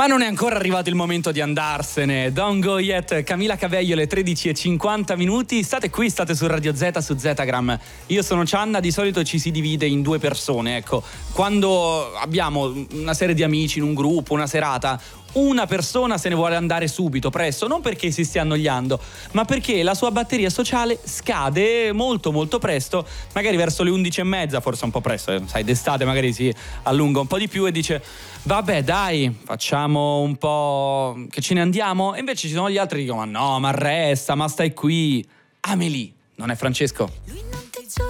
Ma non è ancora arrivato il momento di andarsene. Don't go yet. Camila Cabello, le 13:50. State qui, state su Radio Z, su Zetagram. Io sono Cianna, di solito ci si divide in due persone, ecco. Quando abbiamo una serie di amici in un gruppo, una serata, una persona se ne vuole andare subito, presto, non perché si stia annoiando, ma perché la sua batteria sociale scade molto molto presto, magari verso le 11:30, forse un po' presto, sai, d'estate magari si allunga un po' di più e dice vabbè dai, facciamo un po' che ce ne andiamo, e invece ci sono gli altri che dicono ma no, ma resta, ma stai qui. Amélie, non è Francesco?